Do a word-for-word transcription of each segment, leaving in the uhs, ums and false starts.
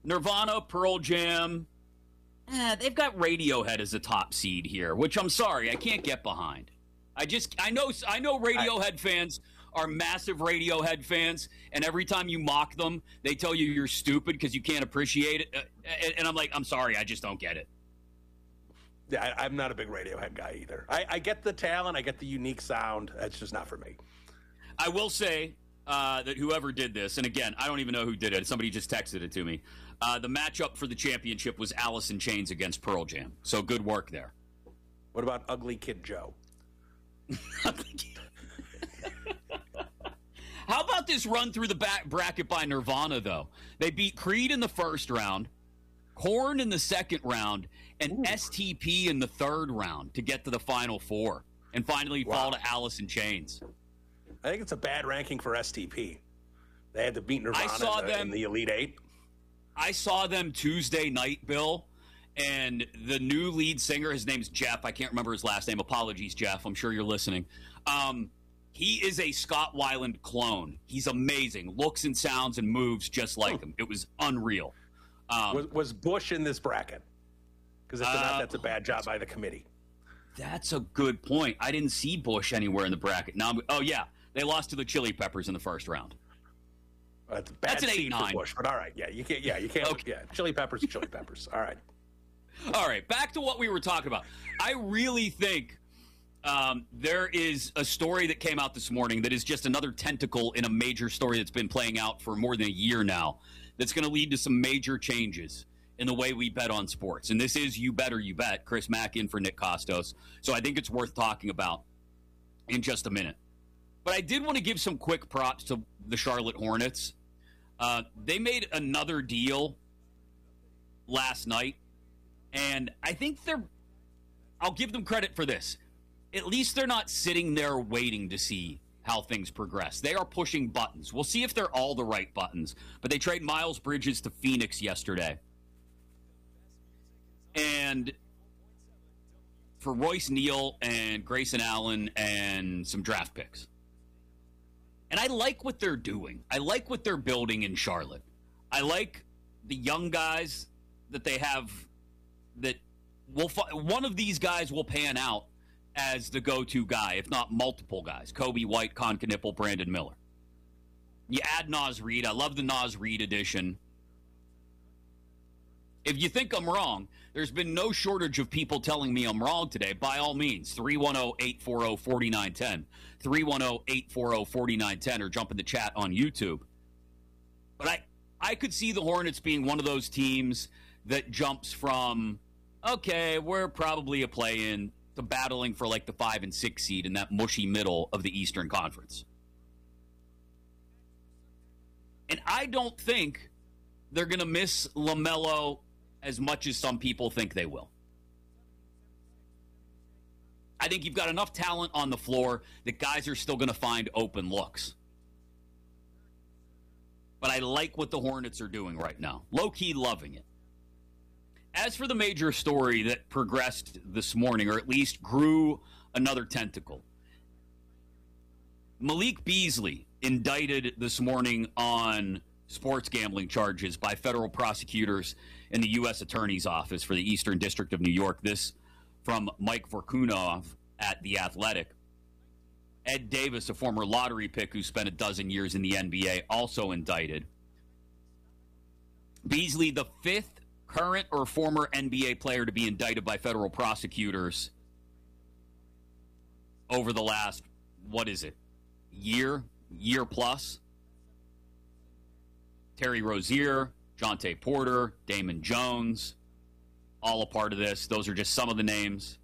Nirvana, Pearl Jam, eh, they've got Radiohead as a top seed here, which I'm sorry, I can't get behind. I just, I know, I know Radiohead fans are massive Radiohead fans, and every time you mock them, they tell you you're stupid because you can't appreciate it. And, and I'm like, I'm sorry, I just don't get it. Yeah, I, I'm not a big Radiohead guy either. I, I get the talent, I get the unique sound. It's just not for me. I will say uh, that whoever did this, and again, I don't even know who did it. Somebody just texted it to me. Uh, the matchup for the championship was Alice in Chains against Pearl Jam. So good work there. What about Ugly Kid Joe? How about this run through the back bracket by Nirvana, though? They beat Creed in the first round, Korn in the second round, and Ooh. S T P in the third round to get to the final four, and finally wow. fall to Alice in Chains. I think it's a bad ranking for S T P. They had to beat Nirvana I saw in, the, them, in the Elite Eight. I saw them Tuesday night, Bill, and the new lead singer, his name's Jeff. I can't remember his last name. Apologies, Jeff. I'm sure you're listening. Um, he is a Scott Weiland clone. He's amazing. Looks and sounds and moves just like him. It was unreal. Um, was, was Bush in this bracket? Because if uh, not, that's a bad job by the committee. That's a good point. I didn't see Bush anywhere in the bracket. Now, oh, yeah. They lost to the Chili Peppers in the first round. Well, that's a bad that's an seed for Bush, but all right. Yeah, you can't. Yeah, you can't. Okay. Yeah, Chili Peppers, Chili Peppers. All right. All right. Back to what we were talking about. I really think um, there is a story that came out this morning that is just another tentacle in a major story that's been playing out for more than a year now. That's going to lead to some major changes in the way we bet on sports. And this is You Bet or You Bet. Chris Mack in for Nick Costos. So I think it's worth talking about in just a minute. But I did want to give some quick props to the Charlotte Hornets. Uh, they made another deal last night, and I think they're – I'll give them credit for this. At least they're not sitting there waiting to see how things progress. They are pushing buttons. We'll see if they're all the right buttons. But they trade Miles Bridges to Phoenix yesterday. And for Royce Neal and Grayson Allen and some draft picks. And I like what they're doing. I like what they're building in Charlotte. I like the young guys that they have that will fi- one of these guys will pan out as the go-to guy, if not multiple guys. Kobe White, Con Knipple, Brandon Miller. You add Naz Reid. I love the Naz Reid edition. If you think I'm wrong, there's been no shortage of people telling me I'm wrong today. By all means, three one zero, eight four zero, four nine one zero, three one zero, eight four zero, four nine one zero, or jump in the chat on YouTube. But I, I could see the Hornets being one of those teams that jumps from, okay, we're probably a play-in, to battling for like the five and six seed in that mushy middle of the Eastern Conference. And I don't think they're going to miss LaMelo as much as some people think they will. I think you've got enough talent on the floor that guys are still going to find open looks. But I like what the Hornets are doing right now. Low-key loving it. As for the major story that progressed this morning, or at least grew another tentacle, Malik Beasley indicted this morning on sports gambling charges by federal prosecutors in the U S Attorney's Office for the Eastern District of New York. This from Mike Vorkunov at The Athletic. Ed Davis, a former lottery pick who spent a dozen years in the N B A, also indicted. Beasley, the fifth current or former N B A player to be indicted by federal prosecutors over the last, what is it, year, year plus? Terry Rozier, Jonte Porter, Damon Jones, all a part of this. Those are just some of the names.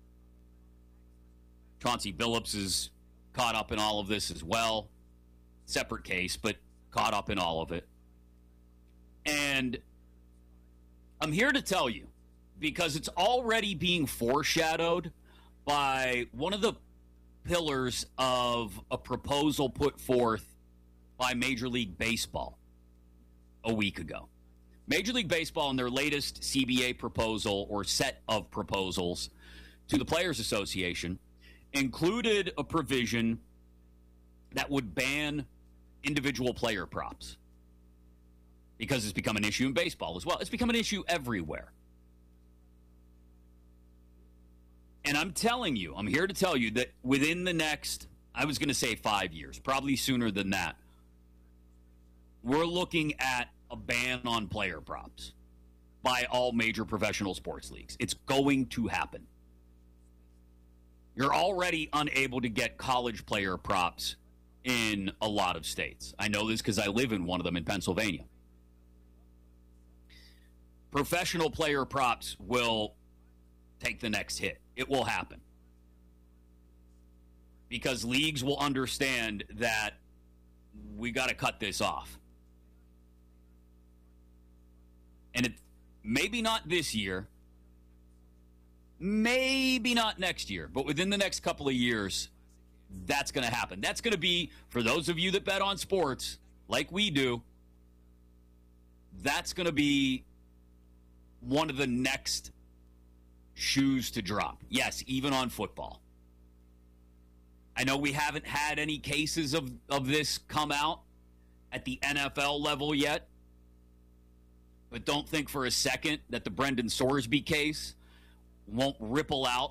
Chauncey Billups is caught up in all of this as well. Separate case, but caught up in all of it. And I'm here to tell you, because it's already being foreshadowed by one of the pillars of a proposal put forth by Major League Baseball a week ago. Major League Baseball, in their latest C B A proposal or set of proposals to the Players Association, included a provision that would ban individual player props. because it's become an issue in baseball as well. It's become an issue everywhere. And I'm telling you, I'm here to tell you that within the next, I was going to say five years, probably sooner than that, we're looking at a ban on player props by all major professional sports leagues. It's going to happen. You're already unable to get college player props in a lot of states. I know this because I live in one of them in Pennsylvania. Professional player props will take the next hit. It will happen. Because leagues will understand that we got to cut this off. And it maybe not this year, maybe not next year, but within the next couple of years, that's going to happen. That's going to be, for those of you that bet on sports, like we do, that's going to be one of the next shoes to drop. Yes, even on football. I know we haven't had any cases of, of this come out at the N F L level yet, but don't think for a second that the Brendan Sorsby case won't ripple out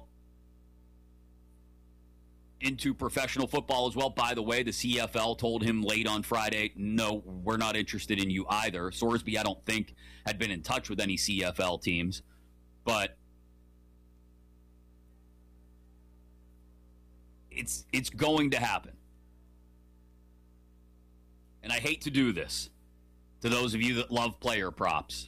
into professional football as well. By the way, the C F L told him late on Friday, no, we're not interested in you either. Sorsby, I don't think, had been in touch with any C F L teams, but it's it's going to happen. And I hate to do this to those of you that love player props,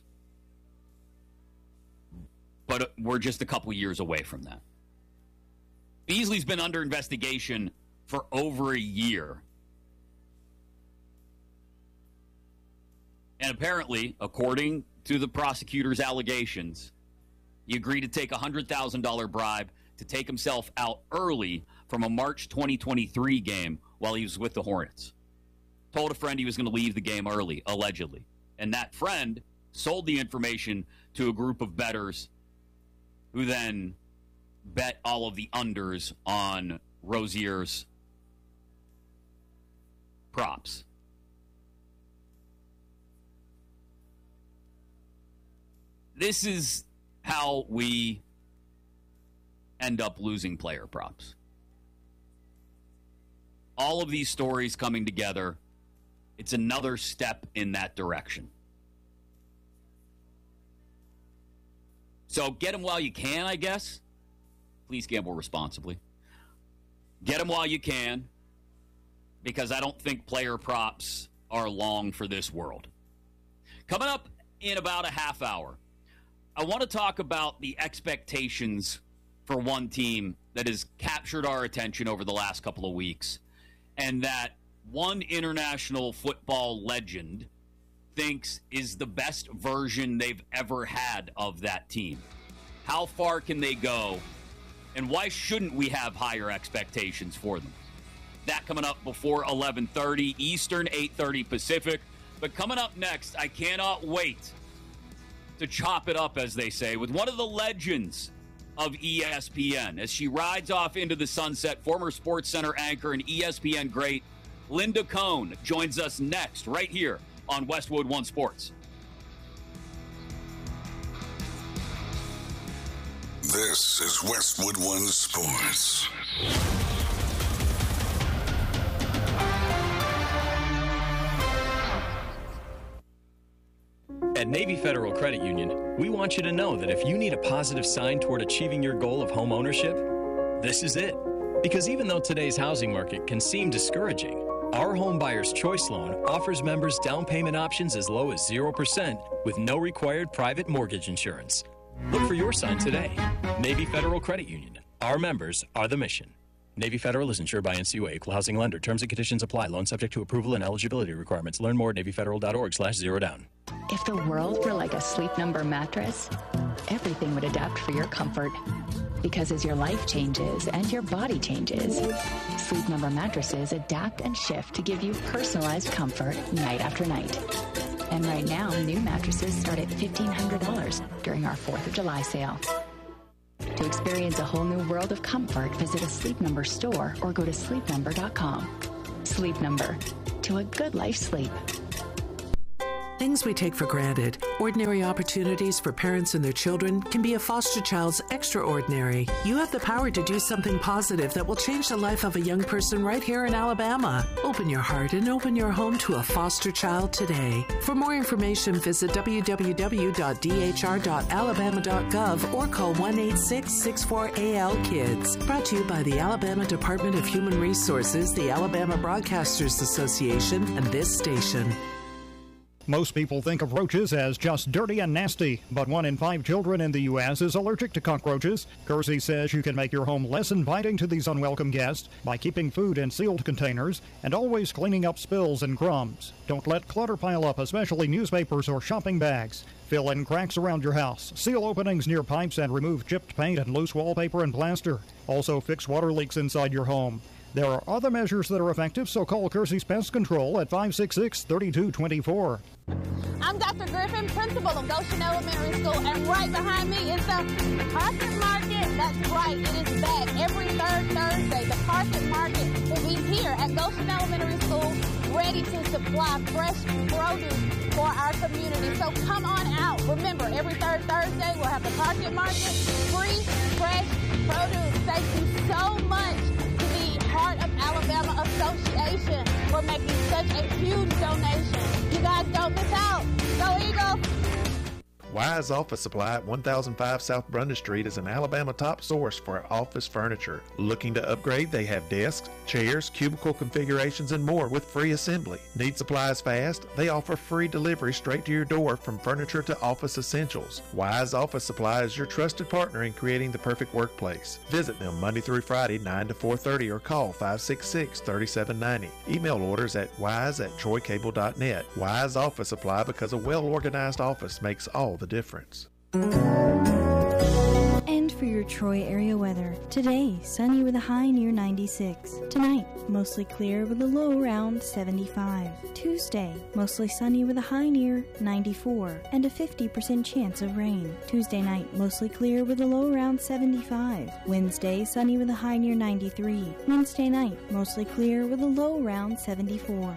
but we're just a couple years away from that. Beasley's been under investigation for over a year. And apparently, according to the prosecutor's allegations, he agreed to take a one hundred thousand dollars bribe to take himself out early from a March twenty twenty-three game while he was with the Hornets. Told a friend he was going to leave the game early, allegedly. And that friend sold the information to a group of bettors who then bet all of the unders on Rozier's props. This is how we end up losing player props. All of these stories coming together, it's another step in that direction. So get them while you can, I guess. Please gamble responsibly. Get them while you can, because I don't think player props are long for this world. Coming up in about a half hour, I want to talk about the expectations for one team that has captured our attention over the last couple of weeks, and that one international football legend thinks is the best version they've ever had of that team. How far can they go, and why shouldn't we have higher expectations for them? That coming up before eleven thirty Eastern, eight thirty Pacific. But coming up next, I cannot wait to chop it up, as they say, with one of the legends of E S P N. As she rides off into the sunset, former SportsCenter anchor and E S P N great Linda Cohn joins us next, right here on Westwood One Sports. This is Westwood One Sports. At Navy Federal Credit Union, we want you to know that if you need a positive sign toward achieving your goal of home ownership, this is it. Because even though today's housing market can seem discouraging, our Home Buyer's Choice Loan offers members down payment options as low as zero percent with no required private mortgage insurance. Look for your sign today. Navy Federal Credit Union. Our members are the mission. Navy Federal is insured by N C U A, Equal Housing Lender. Terms and conditions apply. Loan subject to approval and eligibility requirements. Learn more at NavyFederal.org slash zero down. If the world were like a Sleep Number mattress, everything would adapt for your comfort. Because as your life changes and your body changes, Sleep Number mattresses adapt and shift to give you personalized comfort night after night. And right now, new mattresses start at fifteen hundred dollars during our fourth of July sale. To experience a whole new world of comfort, visit a Sleep Number store or go to sleep number dot com. Sleep Number. To a good life sleep. Things we take for granted, ordinary opportunities for parents and their children, can be a foster child's extraordinary. You have the power to do something positive that will change the life of a young person right here in Alabama. Open your heart and open your home to a foster child today. For more information, visit w w w dot d h r dot alabama dot gov or call one eight six six four A L KIDS. Brought to you by the Alabama Department of Human Resources, the Alabama Broadcasters Association, and this station. Most people think of roaches as just dirty and nasty, but one in five children in the U S is allergic to cockroaches. Kersey says you can make your home less inviting to these unwelcome guests by keeping food in sealed containers and always cleaning up spills and crumbs. Don't let clutter pile up, especially newspapers or shopping bags. Fill in cracks around your house, seal openings near pipes, and remove chipped paint and loose wallpaper and plaster. Also, fix water leaks inside your home. There are other measures that are effective, so call Kersey's Pest Control at five six six, three two two four. I'm Doctor Griffin, principal of Goshen Elementary School, and right behind me is the Market Market. That's right, it is back every third Thursday. The Market Market will be here at Goshen Elementary School, ready to supply fresh produce for our community. So come on out. Remember, every third Thursday we'll have the Market Market, free, fresh produce. Thank you so much to the Heart of Alabama Association for making such a huge donation. You guys don't miss out. Go Eagles! Wise Office Supply at one thousand five South Brundage Street is an Alabama top source for office furniture. Looking to upgrade? They have desks, chairs, cubicle configurations, and more with free assembly. Need supplies fast? They offer free delivery straight to your door from furniture to office essentials. Wise Office Supply is your trusted partner in creating the perfect workplace. Visit them Monday through Friday, nine to four thirty, or call five six six, three seven nine zero. Email orders at wise at troy cable dot net. Wise Office Supply, because a well-organized office makes all the difference. And for your Troy area weather, today sunny with a high near ninety-six. Tonight, mostly clear with a low around seventy-five. Tuesday, mostly sunny with a high near ninety-four and a fifty percent chance of rain. Tuesday night, mostly clear with a low around seventy-five. Wednesday, sunny with a high near ninety-three. Wednesday night, mostly clear with a low around seventy-four.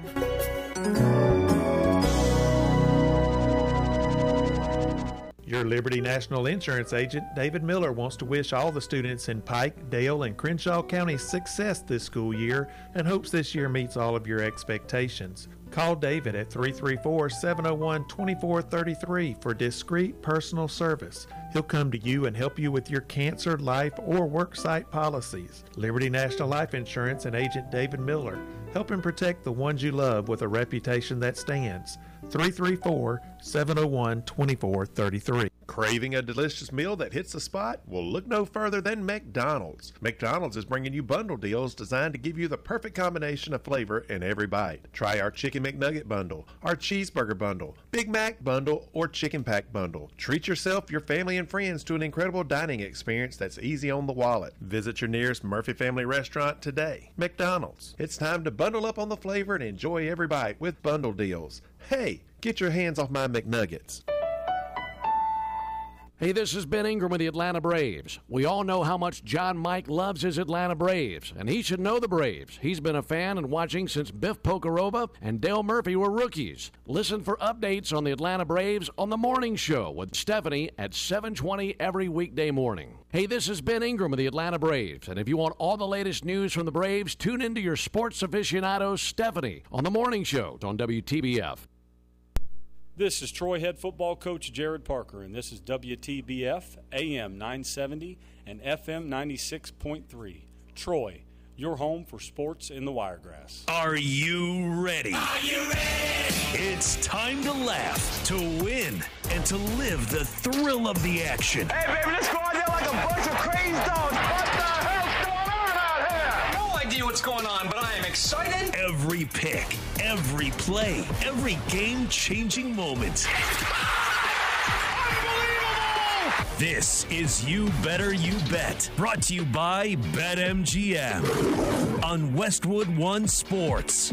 Your Liberty National Insurance agent, David Miller, wants to wish all the students in Pike, Dale, and Crenshaw counties success this school year and hopes this year meets all of your expectations. Call David at three three four, seven oh one, two four three three for discreet personal service. He'll come to you and help you with your cancer, life, or worksite policies. Liberty National Life Insurance and agent David Miller, helping protect the ones you love with a reputation that stands. three three four, seven oh one, two four three three. Craving a delicious meal that hits the spot? Well, look no further than McDonald's. McDonald's is bringing you bundle deals designed to give you the perfect combination of flavor in every bite. Try our Chicken McNugget bundle, our Cheeseburger bundle, Big Mac bundle, or Chicken Pack bundle. Treat yourself, your family, and friends to an incredible dining experience that's easy on the wallet. Visit your nearest Murphy Family Restaurant today. McDonald's. It's time to bundle up on the flavor and enjoy every bite with bundle deals. Hey, get your hands off my McNuggets. Hey, this is Ben Ingram with the Atlanta Braves. We all know how much John Mike loves his Atlanta Braves, and he should know the Braves. He's been a fan and watching since Biff Pocarova and Dale Murphy were rookies. Listen for updates on the Atlanta Braves on The Morning Show with Stephanie at seven twenty every weekday morning. Hey, this is Ben Ingram with the Atlanta Braves, and if you want all the latest news from the Braves, tune into your sports aficionado, Stephanie, on The Morning Show on W T B F. This is Troy head football coach Jared Parker, and this is W T B F, A M nine seventy and F M ninety-six point three. Troy, your home for sports in the Wiregrass. Are you ready? Are you ready? It's time to laugh, to win, and to live the thrill of the action. Hey, baby, let's go out there like a bunch of crazy dogs. What the hell's going on out here? No idea what's going on, but I am excited. Every pick, every play, every game-changing moment. Unbelievable! This is You Better You Bet, brought to you by BetMGM on Westwood One Sports.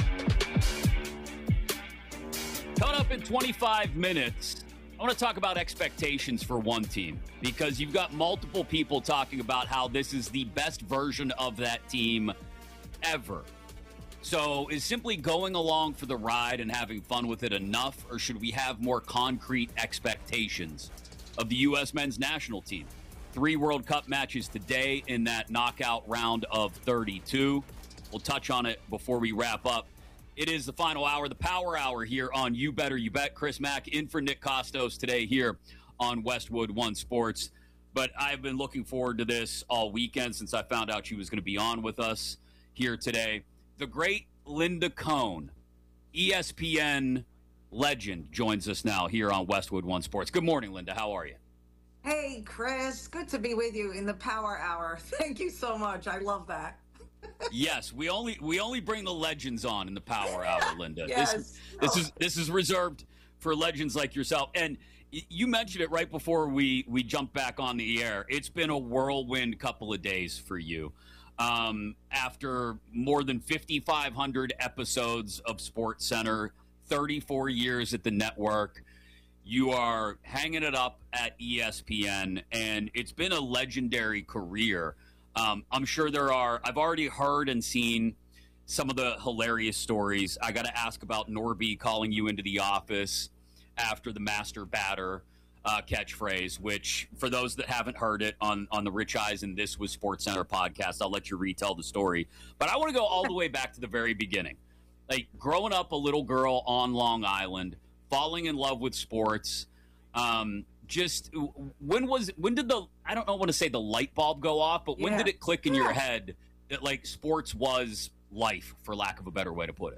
Coming up in twenty-five minutes, I want to talk about expectations for one team, because you've got multiple people talking about how this is the best version of that team ever. So is simply going along for the ride and having fun with it enough, or should we have more concrete expectations of the U S men's national team? Three World Cup matches today in that knockout round of thirty-two. We'll touch on it before we wrap up. It is the final hour, the power hour here on You Better You Bet. Chris Mack in for Nick Costos today here on Westwood One Sports. But I've been looking forward to this all weekend since I found out she was going to be on with us here today. The great Linda Cohn, E S P N legend, joins us now here on Westwood One Sports. Good morning, Linda. How are you? Hey, Chris. Good to be with you in the Power Hour. Thank you so much. I love that. Yes, we only we only bring the legends on in the Power Hour, Linda. Yes. This, this is this is reserved for legends like yourself. And you mentioned it right before we we jumped back on the air. It's been a whirlwind couple of days for you. Um, after more than fifty-five hundred episodes of SportsCenter, thirty-four years at the network, you are hanging it up at E S P N, and it's been a legendary career. Um, I'm sure there are, I've already heard and seen some of the hilarious stories. I got to ask about Norby calling you into the office after the master batter uh, catchphrase, which for those that haven't heard it on, on the Rich Eisen This Was SportsCenter podcast, I'll let you retell the story. But I want to go all the way back to the very beginning. Like growing up a little girl on Long Island, falling in love with sports, um, just when was when did the I don't know want to say the light bulb go off, but when Yeah. did it click in your Yeah. head that like sports was life, for lack of a better way to put it?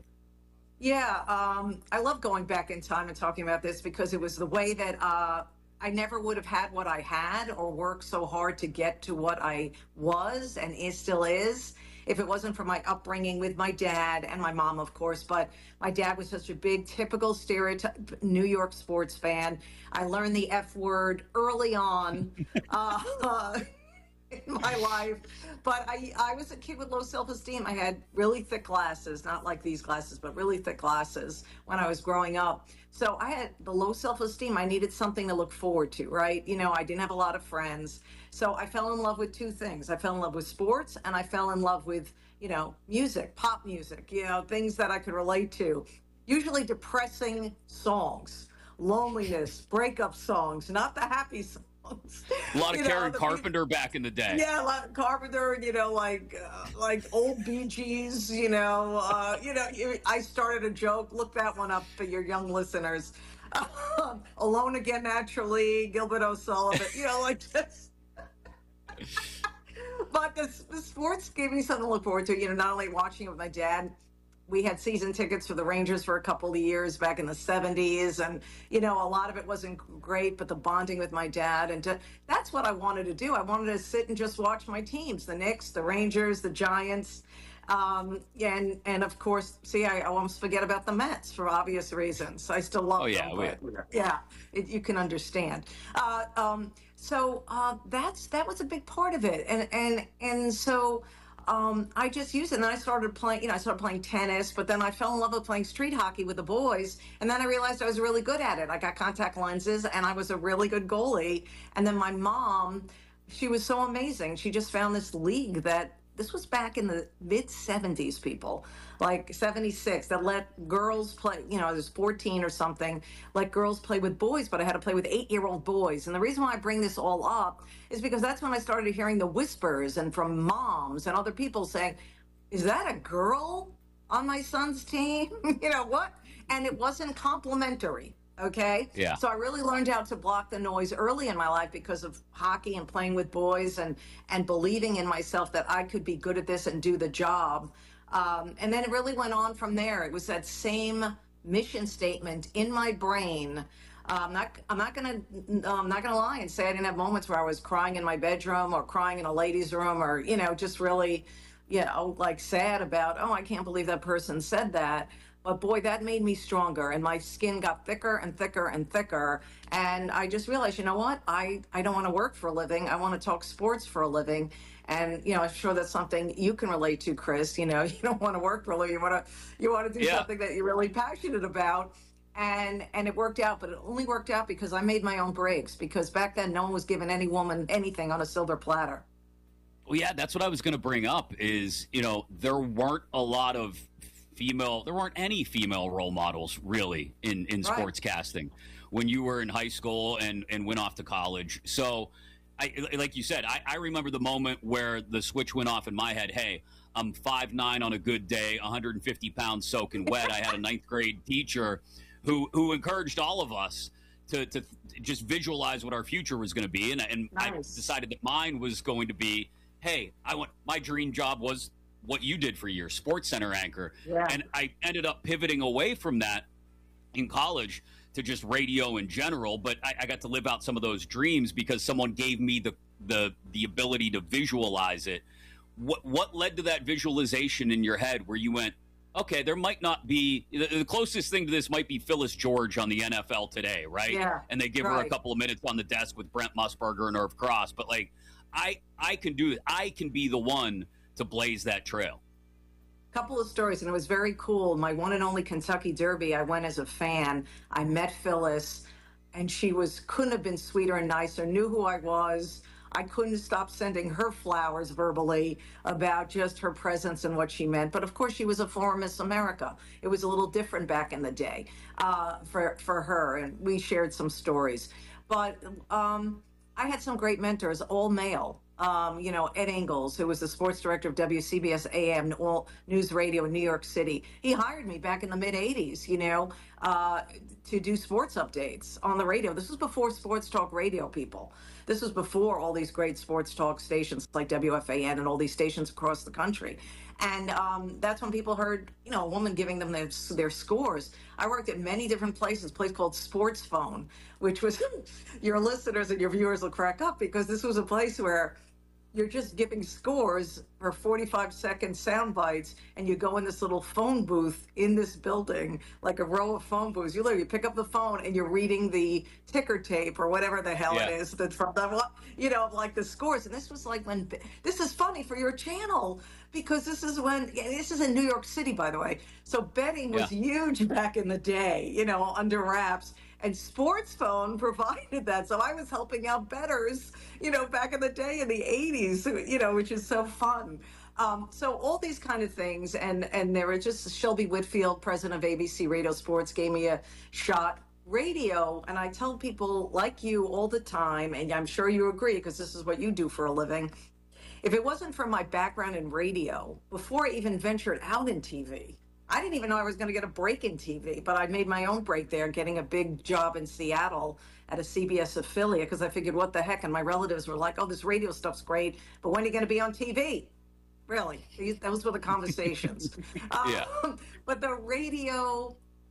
Yeah, um, I love going back in time and talking about this because it was the way that uh, I never would have had what I had or worked so hard to get to what I was and is still is if it wasn't for my upbringing with my dad and my mom, of course. But my dad was such a big, typical stereotype New York sports fan. I learned the F word early on uh, in my life. But I, I was a kid with low self-esteem. I had really thick glasses, not like these glasses, but really thick glasses when I was growing up. So I had the low self-esteem. I needed something to look forward to, right? You know, I didn't have a lot of friends. So I fell in love with two things. I fell in love with sports and I fell in love with, you know, music, pop music, you know, things that I could relate to. Usually depressing songs, loneliness, breakup songs, not the happy songs. A lot of You know, Karen the- Carpenter back in the day. Yeah, like Carpenter, you know, like uh, like old Bee Gees, you know, uh, you know. You, I started a joke. Look that one up for your young listeners. Um, Alone Again, Naturally, Gilbert O'Sullivan, you know, like this. But the, the sports gave me something to look forward to. You know, not only watching it with my dad. We had season tickets for the Rangers for a couple of years back in the seventies. And, you know, a lot of it wasn't great, but the bonding with my dad. And to, that's what I wanted to do. I wanted to sit and just watch my teams, the Knicks, the Rangers, the Giants. Um, and, and of course, see, I, I almost forget about the Mets for obvious reasons. I still love Oh, yeah, them. we- but, yeah, it, you can understand. Uh, um, so uh, that's that was a big part of it. And, and, and so... Um, I just used it, and then I started playing, you know, I started playing tennis, but then I fell in love with playing street hockey with the boys, and then I realized I was really good at it. I got contact lenses, and I was a really good goalie, and then my mom, she was so amazing. She just found this league that, this was back in the mid-seventies, people, like seventy-six, that let girls play, you know, I was fourteen or something, let girls play with boys, but I had to play with eight-year-old boys. And the reason why I bring this all up is because that's when I started hearing the whispers and from moms and other people saying, is that a girl on my son's team? You know what? And it wasn't complimentary. Okay. Yeah. So I really learned how to block the noise early in my life because of hockey and playing with boys and, and believing in myself that I could be good at this and do the job. Um, and then it really went on from there. It was that same mission statement in my brain. Uh, I'm not. I'm not gonna. I'm not gonna lie and say I didn't have moments where I was crying in my bedroom or crying in a ladies' room or you know just really, you know, like sad about. Oh, I can't believe that person said that. But boy, that made me stronger, and my skin got thicker and thicker and thicker. And I just realized, you know what? I, I don't want to work for a living. I want to talk sports for a living. And you know, I'm sure that's something you can relate to, Chris. You know, you don't want to work for a living. You want to you want to do Yeah. something that you're really passionate about. And and it worked out, but it only worked out because I made my own breaks. Because back then, no one was giving any woman anything on a silver platter. Well, yeah, that's what I was going to bring up is, you know, there weren't a lot of female, there weren't any female role models really in, in Right. sportscasting when you were in high school and, and went off to college. So, I, like you said, I, I remember the moment where the switch went off in my head. Hey, I'm five nine on a good day, one hundred fifty pounds soaking wet. I had a ninth grade teacher who who encouraged all of us to, to just visualize what our future was going to be. And, and Nice. I decided that mine was going to be, hey, I want my dream job was what you did for years, Sports Center anchor. Yeah. And I ended up pivoting away from that in college to just radio in general. But I, I got to live out some of those dreams because someone gave me the the the ability to visualize it. What what led to that visualization in your head where you went, okay, there might not be the, the closest thing to this might be Phyllis George on the N F L Today, right? Yeah, and they give her a right. couple of minutes on the desk with Brent Musburger and Irv Cross. But like, I I can do it. I can be the one to blaze that trail. Couple of stories, and it was very cool. My one and only Kentucky Derby, I went as a fan. I met Phyllis, and she was couldn't have been sweeter and nicer, knew who I was. I couldn't stop sending her flowers verbally about just her presence and what she meant. But of course, she was a former Miss America. It was a little different back in the day uh, for, for her, and we shared some stories. But um, I had some great mentors, all male. Um, you know, Ed Ingalls, who was the sports director of W C B S A M, all news radio in New York City. He hired me back in the mid eighties, you know, uh, to do sports updates on the radio. This was before sports talk radio, people. This was before all these great sports talk stations like W F A N and all these stations across the country. And um, that's when people heard, you know, a woman giving them their, their scores. I worked at many different places, a place called Sports Phone, which was, your listeners and your viewers will crack up because this was a place where you're just giving scores for forty-five second sound bites, and you go in this little phone booth in this building, like a row of phone booths. You literally pick up the phone and you're reading the ticker tape or whatever the hell Yeah. it is that's from the, you know, like the scores. And this was like when, this is funny for your channel because this is when, yeah, this is in New York City, by the way. So betting was Yeah. huge back in the day, you know, under wraps. And Sports Phone provided that. So I was helping out bettors, you know, back in the day in the eighties, you know, which is so fun. Um, so all these kind of things. And, and there were just Shelby Whitfield, president of A B C Radio Sports, gave me a shot. Radio, and I tell people like you all the time, and I'm sure you agree because this is what you do for a living. If it wasn't for my background in radio, before I even ventured out in T V, I didn't even know I was going to get a break in T V, but I made my own break there, getting a big job in Seattle at a C B S affiliate because I figured, what the heck? And my relatives were like, oh, this radio stuff's great, but when are you going to be on T V? Really? These- Those were the conversations. Yeah. Um, but the radio,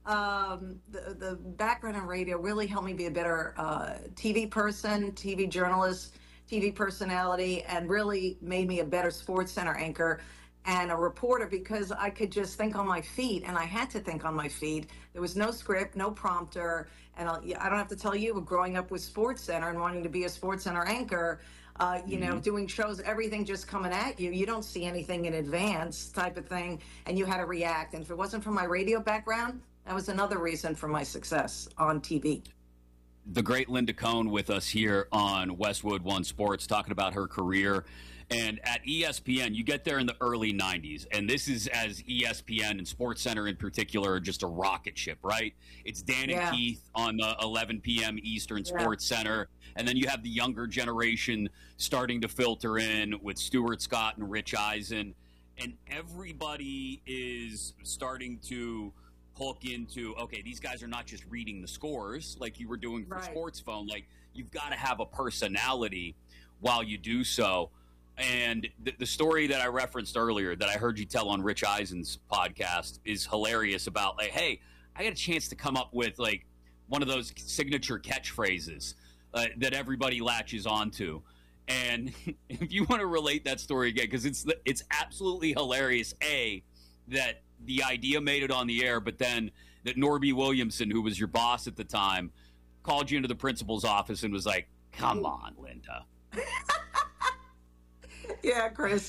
um, the, the background in radio really helped me be a better uh, T V person, T V journalist, T V personality, and really made me a better Sports Center anchor and a reporter because I could just think on my feet, and I had to think on my feet. There was no script, no prompter, and I'll, I don't have to tell you, growing up with Sports Center and wanting to be a Sports Center anchor, uh, you know, doing shows, everything just coming at you. You don't see anything in advance type of thing, and you had to react. And if it wasn't for my radio background, that was another reason for my success on T V. The great Linda Cohn with us here on Westwood One Sports, talking about her career. And at E S P N, you get there in the early nineties, and this is as E S P N and Sports Center in particular are just a rocket ship, right? It's Dan Yeah. and Keith on the eleven p.m. Eastern Yeah. Sports Center, and then you have the younger generation starting to filter in with Stuart Scott and Rich Eisen, and everybody is starting to hook into, okay, these guys are not just reading the scores like you were doing for Right. Sports Phone. Like, you've got to have a personality while you do so. And the, the story that I referenced earlier that I heard you tell on Rich Eisen's podcast is hilarious about, like, hey, I got a chance to come up with, like, one of those signature catchphrases uh, that everybody latches onto. And if you want to relate that story again, because it's it's absolutely hilarious, A, that the idea made it on the air, but then that Norby Williamson, who was your boss at the time, called you into the principal's office and was like, come on, Linda. Yeah, Chris.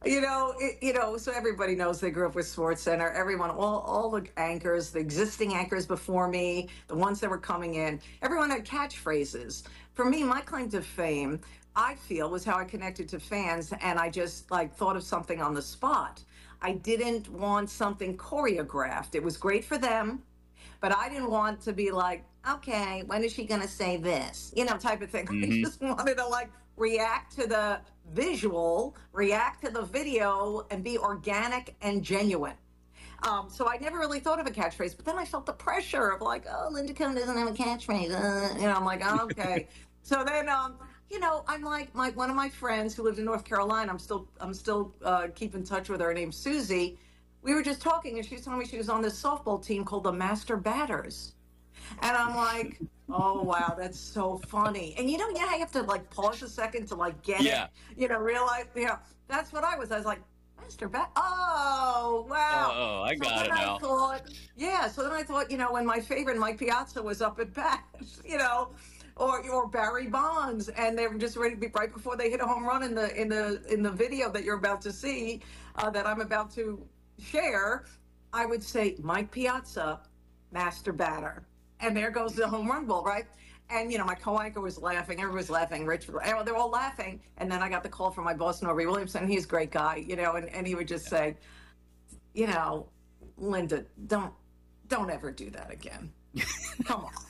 You know, it, you know, so everybody knows they grew up with SportsCenter. Everyone, all, all the anchors, the existing anchors before me, the ones that were coming in, everyone had catchphrases. For me, my claim to fame, I feel, was how I connected to fans, and I just like thought of something on the spot. I didn't want something choreographed. It was great for them, but I didn't want to be like, okay, when is she going to say this? You know, type of thing. Mm-hmm. I just wanted to like react to the visual, react to the video, and be organic and genuine. Um, so I never really thought of a catchphrase, but then I felt the pressure of like, oh, Linda Cohn doesn't have a catchphrase. Uh, you know, I'm like, oh, okay. So then, um, you know, I'm like, my one of my friends who lived in North Carolina, I'm still, I'm still uh, keep in touch with her, named Susie. We were just talking, and she was telling me she was on this softball team called the Master Batters. And I'm like, oh, wow, that's so funny. And, you know, yeah, I have to, like, pause a second to, like, get yeah. it, you know, realize, you know, that's what I was. I was like, Master Bat, oh, wow. Oh, I got so it now. I thought, yeah, so then I thought, you know, when my favorite, Mike Piazza, was up at bat, you know, or or Barry Bonds, and they were just ready to be right before they hit a home run in the in the in the video that you're about to see, uh, that I'm about to share, I would say Mike Piazza, Master Batter, and there goes the home run ball, right? And you know, my co-anchor was laughing, everyone was laughing, Rich, they're all laughing, and then I got the call from my boss, Norby Williamson. He's a great guy, you know, and, and he would just say, you know, Linda, don't don't ever do that again. Come on.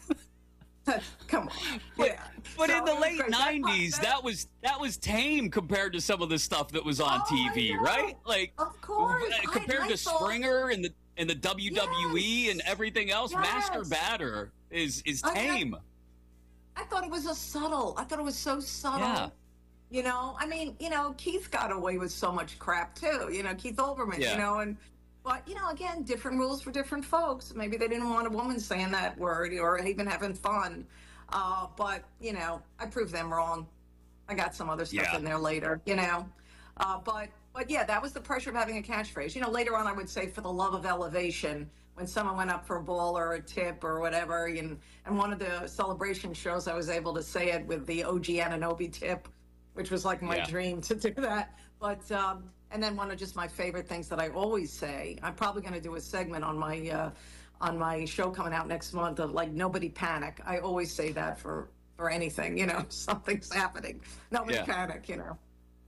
Come on. But, yeah. but so in the late great. nineties, that, that was that was tame compared to some of the stuff that was on oh, T V, right? Like, of course, compared I, I to thought, Springer and the and the W W E yes, and everything else, yes. Master Batter is is tame. I, I, I thought it was a subtle. I thought it was so subtle. Yeah. You know, I mean, you know, Keith got away with so much crap too. You know, Keith Olbermann. Yeah. You know, and. But, you know, again, different rules for different folks. Maybe they didn't want a woman saying that word or even having fun. Uh, but, you know, I proved them wrong. I got some other stuff yeah. in there later, you know. Uh, but, but yeah, that was the pressure of having a catchphrase. You know, later on I would say, for the love of elevation, when someone went up for a ball or a tip or whatever. And, and one of the celebration shows, I was able to say it with the O G Anunoby tip, which was like my yeah. dream to do that. But... Um, And then one of just my favorite things that I always say, I'm probably going to do a segment on my uh, on my show coming out next month of like, nobody panic. I always say that for, for anything, you know, something's happening. Nobody yeah. panic, you know.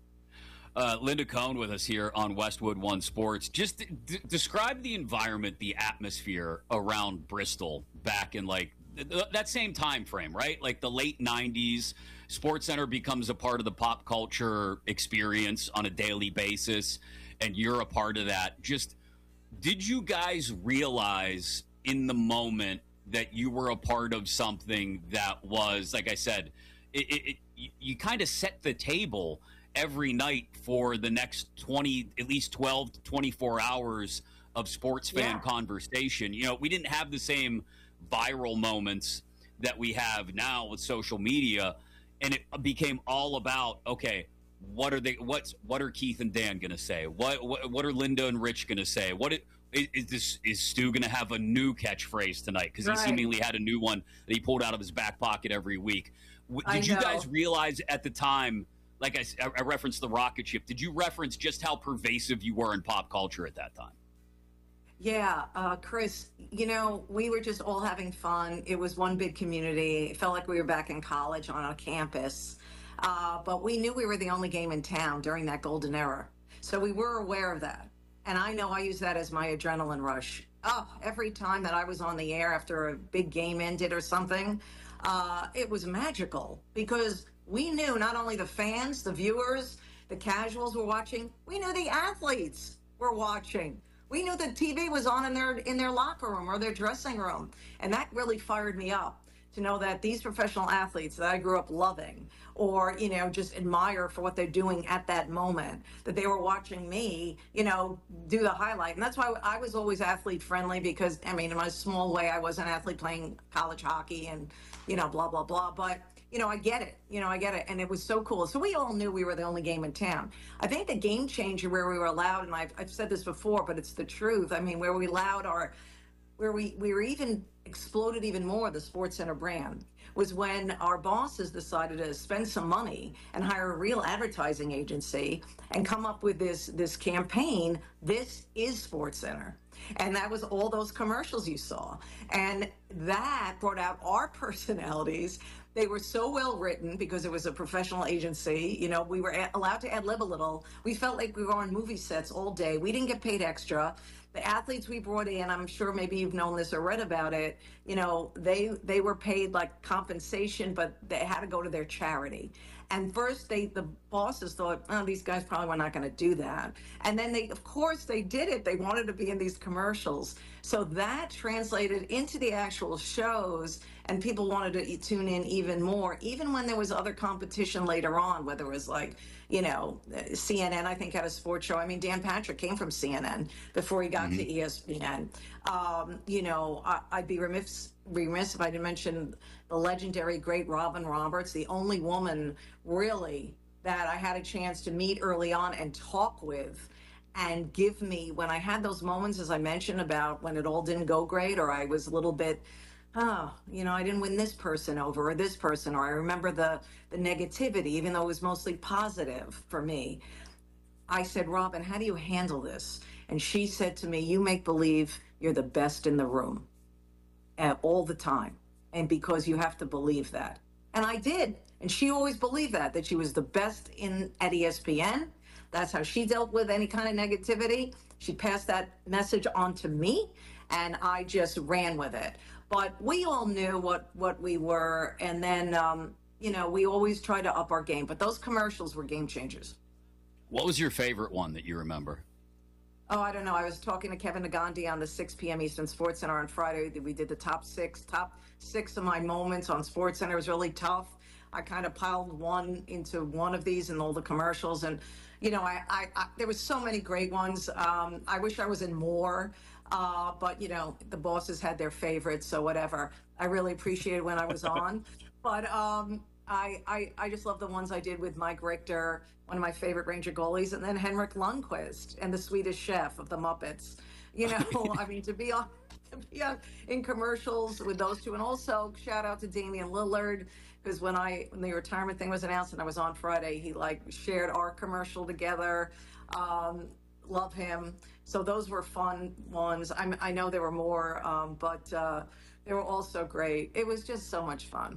Uh, Linda Cohn with us here on Westwood One Sports. Just d- describe the environment, the atmosphere around Bristol back in like th- that same time frame, right? Like the late nineties. SportsCenter becomes a part of the pop culture experience on a daily basis, and you're a part of that. Just, did you guys realize in the moment that you were a part of something that was, like I said, it, it, it, you, you kind of set the table every night for the next twenty, at least twelve to twenty-four hours of sports fan yeah. conversation? You know, we didn't have the same viral moments that we have now with social media. And it became all about, okay, what are they? What's what are Keith and Dan going to say? What, what what are Linda and Rich going to say? What is, is this? Is Stu going to have a new catchphrase tonight? Because right. he seemingly had a new one that he pulled out of his back pocket every week. Did I you know. guys realize at the time? Like I, I referenced the rocket ship. Did you reference just how pervasive you were in pop culture at that time? Yeah, uh, Chris, you know, we were just all having fun. It was one big community. It felt like we were back in college on a campus. Uh, but we knew we were the only game in town during that golden era. So we were aware of that. And I know I use that as my adrenaline rush. Oh, every time that I was on the air after a big game ended or something, uh, it was magical because we knew not only the fans, the viewers, the casuals were watching, we knew the athletes were watching. We knew the T V was on in their in their locker room or their dressing room. And that really fired me up to know that these professional athletes that I grew up loving or, you know, just admire for what they're doing at that moment, that they were watching me, you know, do the highlight. And that's why I was always athlete friendly because, I mean, in my small way, I was an athlete playing college hockey and, you know, blah, blah, blah. But, you know, I get it. You know, I get it. And it was so cool. So we all knew we were the only game in town. I think the game changer where we were allowed, and I've, I've said this before, but it's the truth. I mean, where we allowed our, where we, we were even exploded even more the SportsCenter brand was when our bosses decided to spend some money and hire a real advertising agency and come up with this this campaign, This is SportsCenter. And that was all those commercials you saw. And that brought out our personalities. They were so well written because it was a professional agency. You know, we were a- allowed to ad lib a little. We felt like we were on movie sets all day. We didn't get paid extra. The athletes we brought in, I'm sure maybe you've known this or read about it, you know, they they were paid like compensation, but they had to go to their charity. And first, they the bosses thought, oh, these guys probably were not going to do that. And then they, of course, they did it. They wanted to be in these commercials. So that translated into the actual shows, and people wanted to tune in even more, even when there was other competition later on, whether it was like, you know, C N N, I think, had a sports show. I mean, Dan Patrick came from C N N before he got mm-hmm. to E S P N. Um, you know, I, I'd be remiss, remiss if I didn't mention the legendary, great Robin Roberts, the only woman, really, that I had a chance to meet early on and talk with and give me, when I had those moments, as I mentioned, about when it all didn't go great, or I was a little bit, oh, you know, I didn't win this person over or this person, or I remember the, the negativity, even though it was mostly positive for me. I said, Robin, how do you handle this? And she said to me, you make believe you're the best in the room uh, all the time. And because you have to believe that. And I did. And she always believed that, that she was the best in at E S P N. That's how she dealt with any kind of negativity. She passed that message on to me, and I just ran with it. But we all knew what, what we were, and then, um, you know, we always tried to up our game. But those commercials were game changers. What was your favorite one that you remember? Oh, I don't know. I was talking to Kevin Nagandi on the six p.m. Eastern SportsCenter on Friday. We did the top six, top six of my moments on SportsCenter. It was really tough. I kind of piled one into one of these and all the commercials. And, you know, I, I, I there was so many great ones. Um, I wish I was in more, uh, but, you know, the bosses had their favorites, so whatever. I really appreciated when I was on. But um, I, I, I just love the ones I did with Mike Richter, one of my favorite Ranger goalies, and then Henrik Lundqvist and the Swedish Chef of the Muppets. You know, I mean, to be on, to be on in commercials with those two. And also, shout out to Damian Lillard, because when I when the retirement thing was announced and I was on Friday, he like shared our commercial together. Um, love him. So those were fun ones. I, I know there were more, um, but uh, they were also great. It was just so much fun.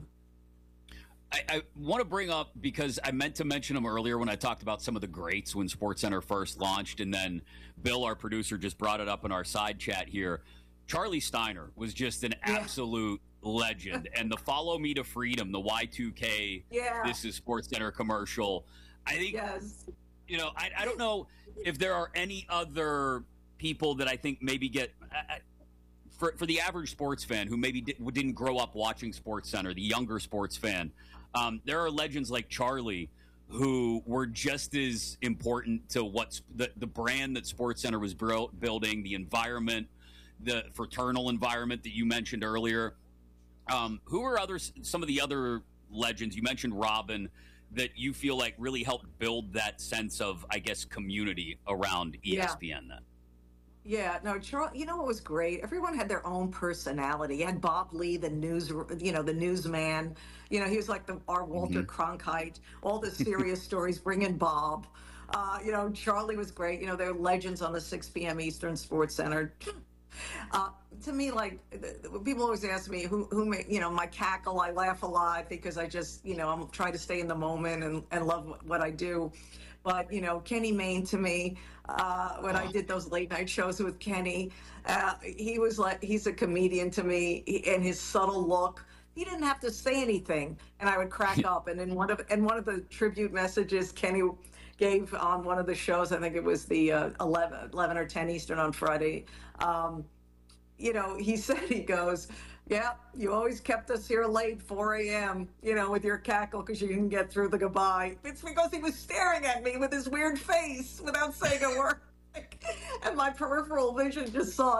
I, I want to bring up, because I meant to mention them earlier when I talked about some of the greats when SportsCenter first launched, and then Bill, our producer, just brought it up in our side chat here. Charlie Steiner was just an yeah. absolute legend. And the Follow Me to Freedom, the Y two K, yeah. This is SportsCenter commercial. I think, yes. you know, I, I don't know if there are any other people that I think maybe get I, for for the average sports fan who maybe di- didn't grow up watching SportsCenter, the younger sports fan. Um, there are legends like Charlie who were just as important to what's the, the brand that SportsCenter was bro- building, the environment, the fraternal environment that you mentioned earlier. Um, who are others? Some of the other legends you mentioned, Robin, that you feel like really helped build that sense of, I guess, community around E S P N yeah. then. Yeah, no, Charlie, you know what was great? Everyone had their own personality. You had Bob Lee, the news, you know, the newsman. You know, he was like the our Walter mm-hmm. Cronkite. All the serious stories, bring in Bob. Uh, you know, Charlie was great. You know, they're legends on the six p.m. Eastern SportsCenter. Uh, to me, like, people always ask me who, who may, you know, my cackle, I laugh a lot because I just, you know, I'm trying to stay in the moment and, and love what I do. But, you know, Kenny Mayne to me, uh, when I did those late night shows with Kenny, uh, he was like, he's a comedian to me, and his subtle look, he didn't have to say anything, and I would crack up. And in one of, in one of the tribute messages Kenny gave on one of the shows, I think it was the uh, eleven, eleven or ten Eastern on Friday, um, you know, he said, he goes, yeah, you always kept us here late, four a.m., you know, with your cackle because you didn't get through the goodbye. It's because he was staring at me with his weird face without saying a word. And my peripheral vision just saw it.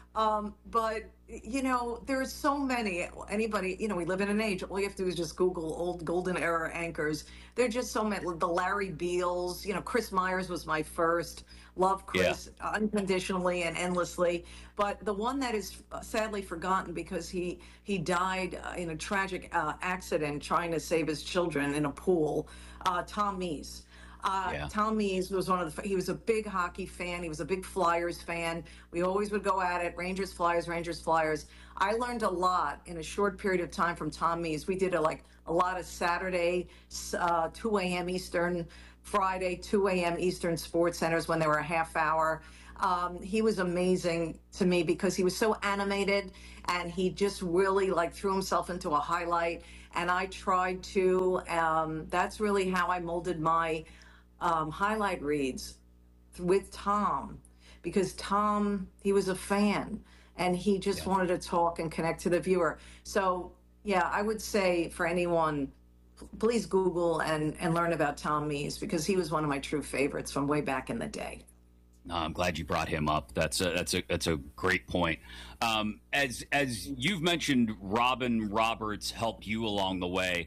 Um, but, you know, there's so many. Anybody, you know, we live in an age, all you have to do is just Google old golden era anchors. There are just so many. The Larry Beals, you know, Chris Myers was my first. Love Chris yeah. unconditionally and endlessly. But the one that is sadly forgotten because he, he died uh, in a tragic uh, accident trying to save his children in a pool, uh, Tom Mees. Uh, yeah. Tom Mees was one of the, he was a big hockey fan. He was a big Flyers fan. We always would go at it, Rangers, Flyers, Rangers, Flyers. I learned a lot in a short period of time from Tom Mees. We did a, like a lot of Saturday, uh, two a.m. Eastern, Friday, two a.m. Eastern sports centers when they were a half hour. Um, he was amazing to me because he was so animated and he just really like threw himself into a highlight. And I tried to, um, that's really how I molded my Um, highlight reads with Tom, because Tom, he was a fan and he just yeah. wanted to talk and connect to the viewer. So yeah, I would say for anyone, please Google and, and learn about Tom Mees because he was one of my true favorites from way back in the day. No, I'm glad you brought him up. That's a, that's a, that's a great point. Um, as, as you've mentioned, Robin Roberts helped you along the way.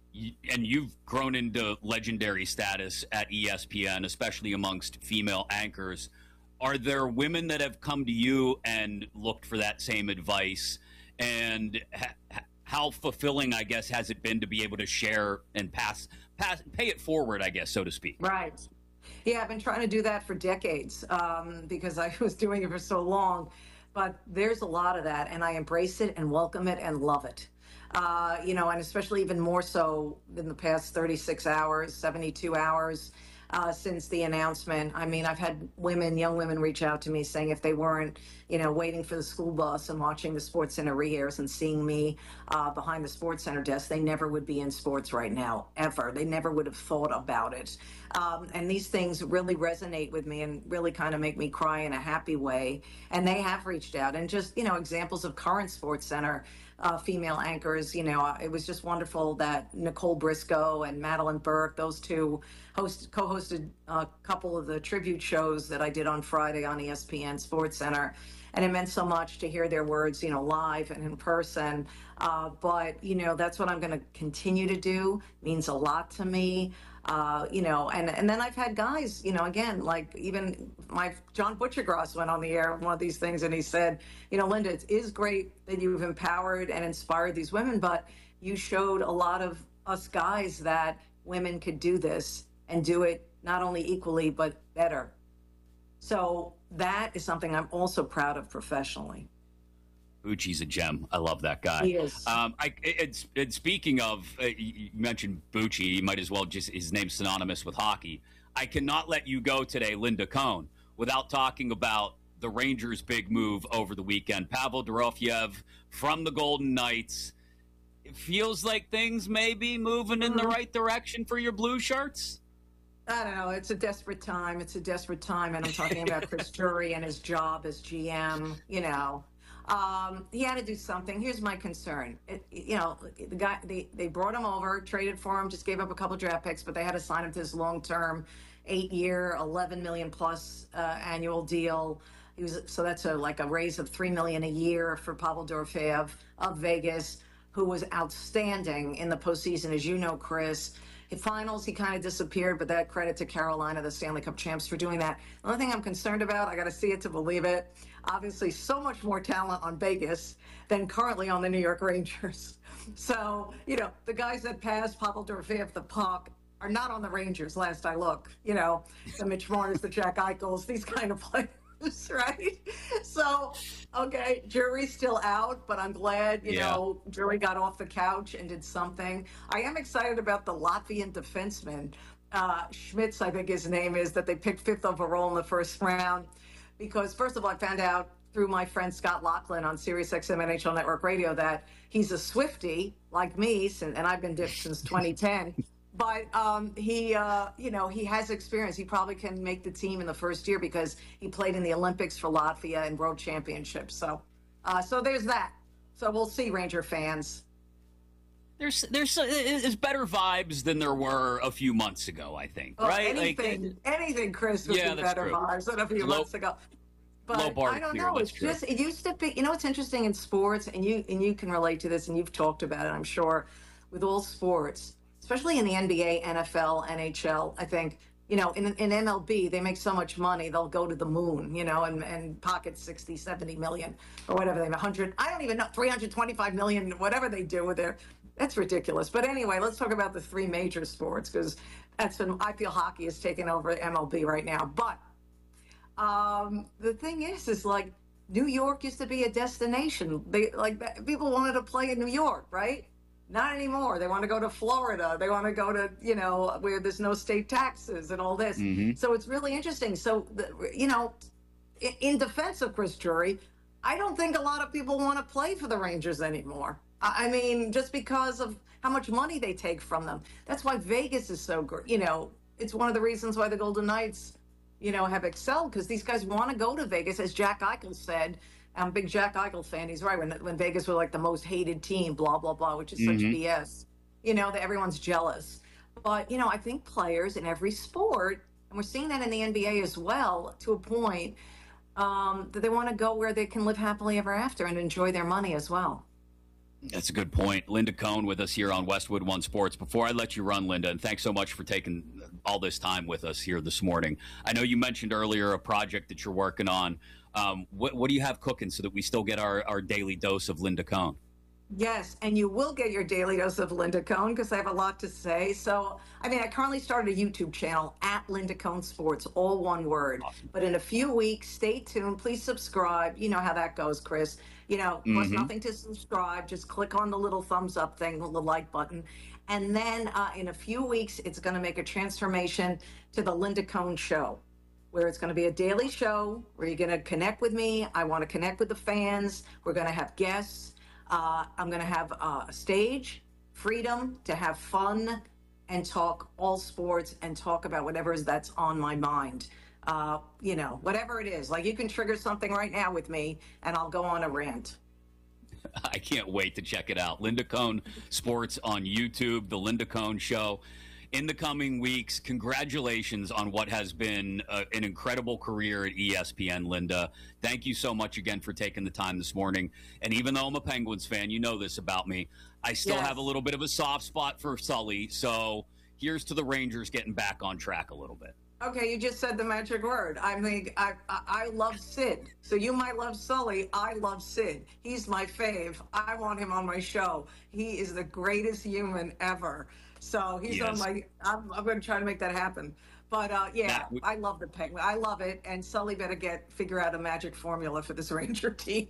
And you've grown into legendary status at E S P N, especially amongst female anchors. Are there women that have come to you and looked for that same advice? And ha- how fulfilling, I guess, has it been to be able to share and pass, pass, pay it forward, I guess, so to speak? Right. Yeah, I've been trying to do that for decades um, because I was doing it for so long. But there's a lot of that, and I embrace it and welcome it and love it. Uh, you know, and especially even more so in the past thirty-six hours, seventy-two hours uh, since the announcement. I mean, I've had women, young women reach out to me saying if they weren't, you know, waiting for the school bus and watching the SportsCenter re-airs and seeing me uh, behind the SportsCenter desk, they never would be in sports right now, ever. They never would have thought about it. Um, and these things really resonate with me and really kind of make me cry in a happy way. And they have reached out. And just, you know, examples of current SportsCenter Uh, female anchors, you know, uh, it was just wonderful that Nicole Briscoe and Madeline Burke, those two host, co-hosted a couple of the tribute shows that I did on Friday on E S P N SportsCenter. And it meant so much to hear their words, you know, live and in person. Uh, but, you know, that's what I'm going to continue to do. It means a lot to me. Uh, you know, and, and then I've had guys, you know, again, like even my John Butchergross went on the air on one of these things and he said, you know, Linda, it is great that you've empowered and inspired these women, but you showed a lot of us guys that women could do this and do it not only equally, but better. So that is something I'm also proud of professionally. Bucci's a gem. I love that guy. He is. Um, I, it's, it's speaking of, uh, you mentioned Bucci. You might as well just, his name's synonymous with hockey. I cannot let you go today, Linda Cohn, without talking about the Rangers' big move over the weekend. Pavel Dorofeyev from the Golden Knights. It feels like things may be moving in the right direction for your Blue Shirts. I don't know. It's a desperate time. It's a desperate time. And I'm talking about Chris Drury and his job as G M, you know. Um, he had to do something. Here's my concern. It, you know, the guy, they, they brought him over, traded for him, just gave up a couple draft picks, but they had to sign him to this long-term, eight-year, eleven million plus uh, annual deal. He was so that's a like a raise of three million a year for Pavel Dorofeyev of Vegas, who was outstanding in the postseason, as you know, Chris. In finals, he kind of disappeared, but that credit to Carolina, the Stanley Cup champs, for doing that. The only thing I'm concerned about, I got to see it to believe it, obviously so much more talent on Vegas than currently on the New York Rangers. So, you know, the guys that passed Pavel Dorofeyev the puck are not on the Rangers, last I look. You know, the Mitch Marners, the Jack Eichels, these kind of players. Right? So, okay, Drury's still out, but I'm glad, you yeah. know, Drury got off the couch and did something. I am excited about the Latvian defenseman, uh, Schmitz, I think his name is, that they picked fifth overall in the first round. Because, first of all, I found out through my friend Scott Laughlin on Sirius X M N H L Network Radio that he's a Swiftie, like me, and I've been dipped since twenty ten. But um, he, uh, you know, he has experience. He probably can make the team in the first year because he played in the Olympics for Latvia and World Championships. So, uh, so there's that. So we'll see, Ranger fans. There's there's there's better vibes than there were a few months ago, I think. Oh, right? Anything, like, anything, Chris, would yeah, be better true. vibes than a few Glo- months ago. But low bar I don't clear, know. that's It's true. just it used to be. You know, it's interesting in sports, and you and you can relate to this, and you've talked about it, I'm sure, with all sports, especially in the N B A, N F L, N H L. I think you know, in in M L B, they make so much money, they'll go to the moon, you know, and and pocket sixty, seventy million or whatever they have, one hundred. I don't even know, three hundred twenty-five million, whatever they do with their. That's ridiculous. But anyway, let's talk about the three major sports because that's been. I feel hockey is taking over M L B right now, but. Um, the thing is, is like New York used to be a destination. They like people wanted to play in New York, right? Not anymore. They want to go to Florida. They want to go to, you know, where there's no state taxes and all this. Mm-hmm. So it's really interesting. So, the, you know, in, in defense of Chris Drury, I don't think a lot of people want to play for the Rangers anymore. I, I mean, just because of how much money they take from them. That's why Vegas is so great. You know, it's one of the reasons why the Golden Knights you know, have excelled because these guys want to go to Vegas, as Jack Eichel said. I'm a big Jack Eichel fan. He's right. When when Vegas was like the most hated team, blah, blah, blah, which is Mm-hmm. such B S. You know, that everyone's jealous. But, you know, I think players in every sport, and we're seeing that in the N B A as well, to a point, um, that they want to go where they can live happily ever after and enjoy their money as well. That's a good point. Linda Cohn with us here on Westwood One Sports. Before I let you run, Linda, and thanks so much for taking all this time with us here this morning. I know you mentioned earlier a project that you're working on. Um, what, what do you have cooking so that we still get our, our daily dose of Linda Cohn? Yes, and you will get your daily dose of Linda Cohn because I have a lot to say. So, I mean, I currently started a YouTube channel at Linda Cohn Sports, all one word. Awesome. But in a few weeks, stay tuned. Please subscribe. You know how that goes, Chris. You know, mm-hmm. costs nothing to subscribe. Just click on the little thumbs up thing, the like button. And then uh, in a few weeks, it's going to make a transformation to the Linda Cohn Show, where it's going to be a daily show where you're going to connect with me. I want to connect with the fans. We're going to have guests. Uh, I'm going to have uh, a stage, freedom to have fun and talk all sports and talk about whatever is that's on my mind. Uh, you know, whatever it is. Like you can trigger something right now with me and I'll go on a rant. I can't wait to check it out. Linda Cohn Sports on YouTube, The Linda Cohn Show. In the coming weeks, congratulations on what has been uh, an incredible career at E S P N, Linda. Thank you so much again for taking the time this morning. And even though I'm a Penguins fan, you know this about me, I still Yes. have a little bit of a soft spot for Sully. So here's to the Rangers getting back on track a little bit. Okay, you just said the magic word. I mean, I, I I love Sid. So you might love Sully. I love Sid. He's my fave. I want him on my show. He is the greatest human ever. So he's Yes. on my. I'm, I'm going to try to make that happen. But uh, yeah, That w- I love the Penguin. I love it. And Sully better get figure out a magic formula for this Ranger team.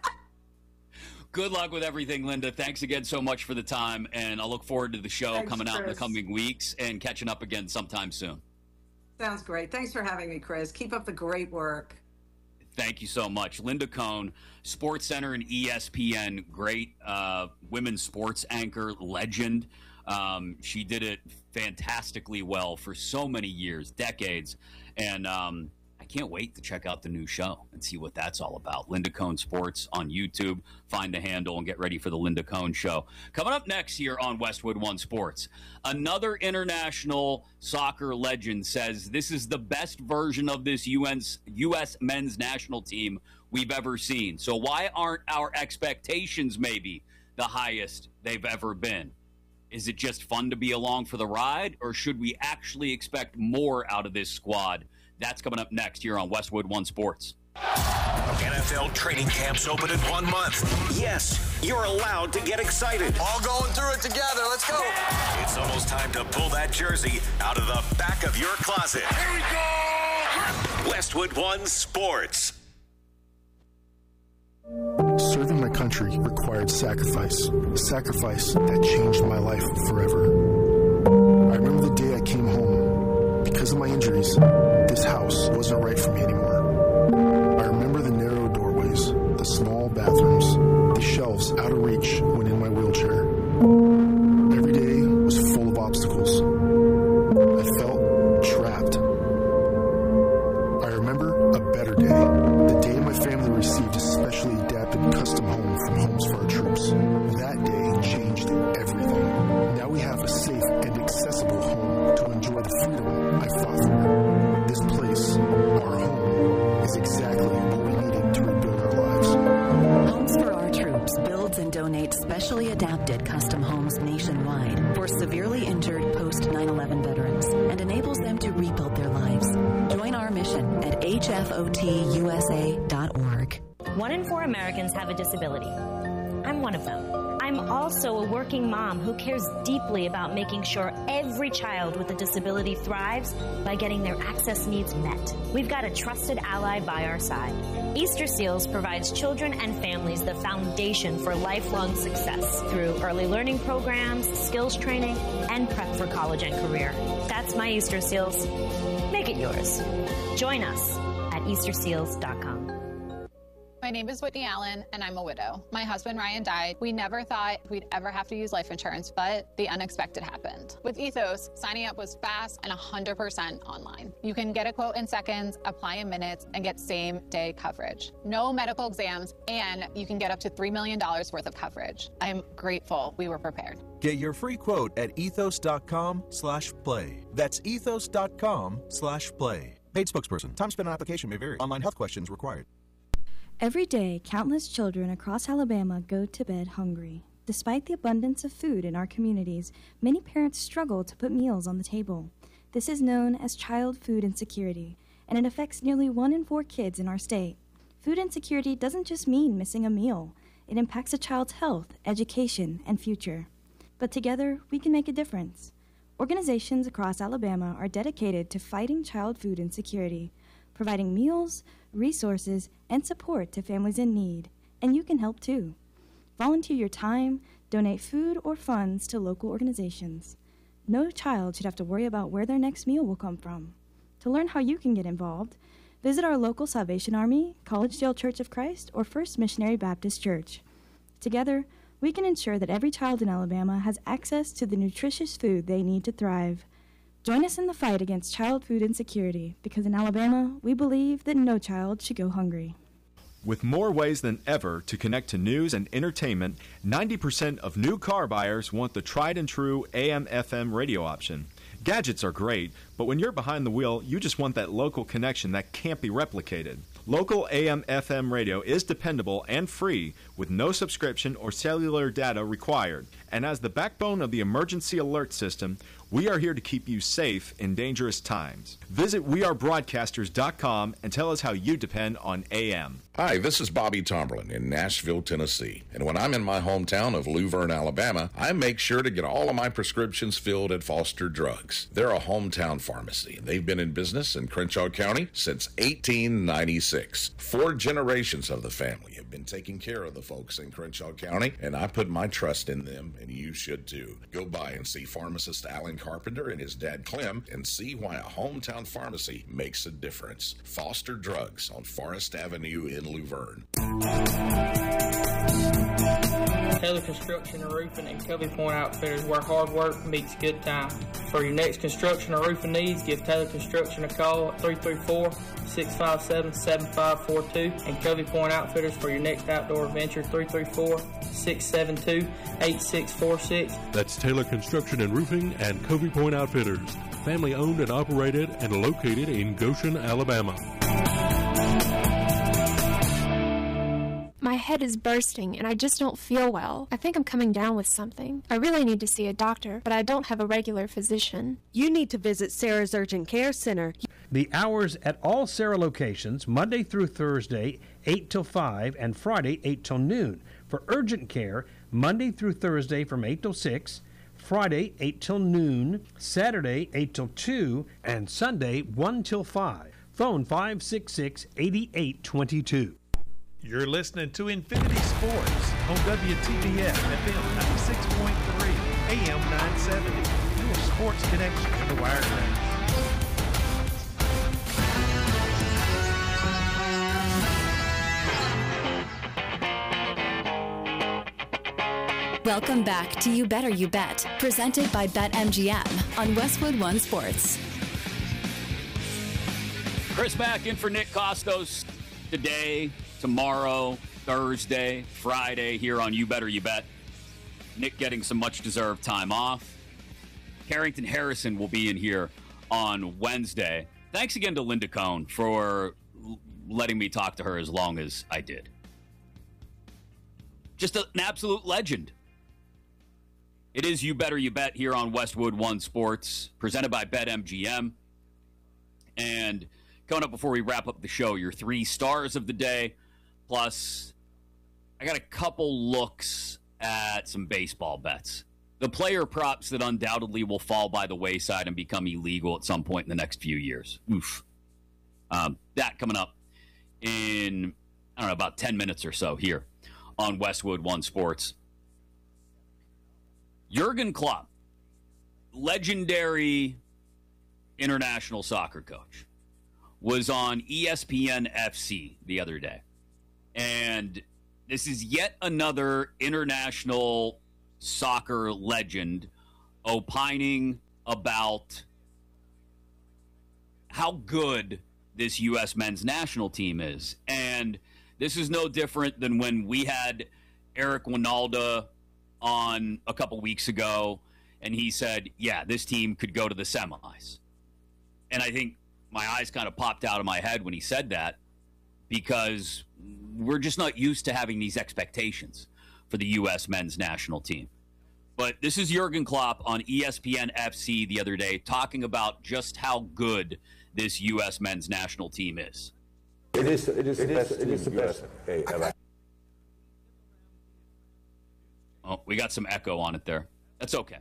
Good luck with everything, Linda. Thanks again so much for the time. And I'll look forward to the show Thanks, coming out in the Chris. coming weeks and catching up again sometime soon. Sounds great. Thanks for having me, Chris. Keep up the great work. Thank you so much. Linda Cohn, Sports Center and E S P N, great uh, women's sports anchor, legend. Um, she did it fantastically well for so many years, decades. And um, I can't wait to check out the new show and see what that's all about. Linda Cohn Sports on YouTube. Find the handle and get ready for the Linda Cohn Show. Coming up next here on Westwood One Sports, another international soccer legend says this is the best version of this U S men's national team we've ever seen. So why aren't our expectations maybe the highest they've ever been? Is it just fun to be along for the ride, or should we actually expect more out of this squad? That's coming up next here on Westwood One Sports. N F L training camps open in one month. Yes, you're allowed to get excited. All going through it together. Let's go. It's almost time to pull that jersey out of the back of your closet. Here we go! Westwood One Sports. Serving my country required sacrifice, a sacrifice that changed my life forever. I remember the day I came home. Because of my injuries, this house wasn't right for me anymore. I remember the narrow doorways, the small bathrooms, the shelves out of reach when in my wheelchair. Every day was full of obstacles. I felt trapped. I remember a better day, the day my family received a specially adapted custom home from Homes for Our Troops. That day changed everything. Now we have a safe and accessible home to enjoy the freedom I fought for. This place, our home, is exactly what for severely injured post nine eleven veterans and enables them to rebuild their lives. Join our mission at H F O T U S A dot org. One in four Americans have a disability. I'm one of them. I'm also a working mom who cares deeply about making sure every child with a disability thrives by getting their access needs met. We've got a trusted ally by our side. Easter Seals provides children and families the foundation for lifelong success through early learning programs, skills training, and prep for college and career. That's my Easter Seals. Make it yours. Join us at Easter Seals dot com. My name is Whitney Allen, and I'm a widow. My husband, Ryan, died. We never thought we'd ever have to use life insurance, but the unexpected happened. With Ethos, signing up was fast and one hundred percent online. You can get a quote in seconds, apply in minutes, and get same-day coverage. No medical exams, and you can get up to three million dollars worth of coverage. I'm grateful we were prepared. Get your free quote at ethos dot com slash play. That's ethos dot com slash play. Paid spokesperson. Time spent on application may vary. Online health questions required. Every day, countless children across Alabama go to bed hungry. Despite the abundance of food in our communities, many parents struggle to put meals on the table. This is known as child food insecurity, and it affects nearly one in four kids in our state. Food insecurity doesn't just mean missing a meal. It impacts a child's health, education, and future. But together, we can make a difference. Organizations across Alabama are dedicated to fighting child food insecurity, providing meals, resources, and support to families in need, and you can help too. Volunteer your time, donate food or funds to local organizations. No child should have to worry about where their next meal will come from. To learn how you can get involved, visit our local Salvation Army, Collegedale Church of Christ, or First Missionary Baptist Church. Together, we can ensure that every child in Alabama has access to the nutritious food they need to thrive. Join us in the fight against child food insecurity, because in Alabama, we believe that no child should go hungry. With more ways than ever to connect to news and entertainment, ninety percent of new car buyers want the tried and true A M F M radio option. Gadgets are great, but when you're behind the wheel, you just want that local connection that can't be replicated. Local A M F M radio is dependable and free, with no subscription or cellular data required. And as the backbone of the emergency alert system, we are here to keep you safe in dangerous times. Visit we are broadcasters dot com and tell us how you depend on A M. Hi, this is Bobby Tomberlin in Nashville, Tennessee. And when I'm in my hometown of Luverne, Alabama, I make sure to get all of my prescriptions filled at Foster Drugs. They're a hometown pharmacy, and they've been in business in Crenshaw County since eighteen ninety-six. Four generations of the family have been taking care of the folks in Crenshaw County, and I put my trust in them, and you should too. Go by and see pharmacist Alan Carpenter and his dad Clem and see why a hometown pharmacy makes a difference. Foster Drugs on Forest Avenue in Luverne. Taylor Construction and Roofing and Covey Point Outfitters, where hard work meets good time. For your next construction or roofing needs, give Taylor Construction a call at three three four, six five seven, seven five four two and Covey Point Outfitters for your next outdoor adventure, three three four, six seven two, eight six four six. That's Taylor Construction and Roofing and Covey Point Outfitters, family owned and operated and located in Goshen, Alabama. My head is bursting and I just don't feel well. I think I'm coming down with something. I really need to see a doctor, but I don't have a regular physician. You need to visit Sarah's Urgent Care Center. The hours at all Sarah locations, Monday through Thursday, eight till five, and Friday, eight till noon. For urgent care, Monday through Thursday from eight till six, Friday, eight till noon, Saturday, eight till two, and Sunday, one till five. Phone five six six, eight eight two two. You're listening to Infinity Sports on W T B F F M ninety-six point three, A M nine seventy. Your sports connection to the Wiregrass. Welcome back to You Better You Bet, presented by BetMGM on Westwood One Sports. Chris Mack in for Nick Costos today, tomorrow, Thursday, Friday here on You Better You Bet. Nick getting some much-deserved time off. Carrington Harrison will be in here on Wednesday. Thanks again to Linda Cohn for letting me talk to her as long as I did. Just a, an absolute legend It is You Better You Bet here on Westwood One Sports, presented by BetMGM. And coming up before we wrap up the show, your three stars of the day, plus I got a couple looks at some baseball bets. The player props that undoubtedly will fall by the wayside and become illegal at some point in the next few years. Oof. Um, that coming up in, I don't know, about ten minutes or so here on Westwood One Sports. Jurgen Klopp, legendary international soccer coach, was on E S P N F C the other day. And this is yet another international soccer legend opining about how good this U S men's national team is. And this is no different than when we had Eric Winalda on a couple weeks ago, and he said, yeah, this team could go to the semis. And I think my eyes kind of popped out of my head when he said that, because we're just not used to having these expectations for the U S men's national team. But this is Jurgen Klopp on E S P N F C the other day talking about just how good this U S men's national team is. It is, it is, it is, it is the best ever. Oh, we got some echo on it there. That's okay.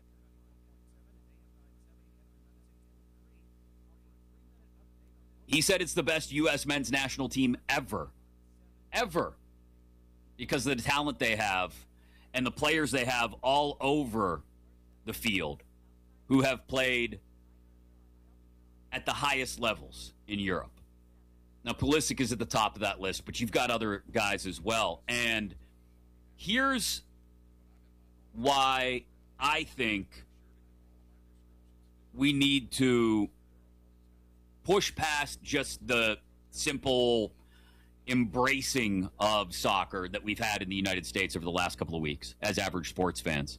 He said it's the best U S men's national team ever. Ever. Because of the talent they have and the players they have all over the field who have played at the highest levels in Europe. Now, Pulisic is at the top of that list, but you've got other guys as well. And here's why I think we need to push past just the simple embracing of soccer that we've had in the United States over the last couple of weeks as average sports fans.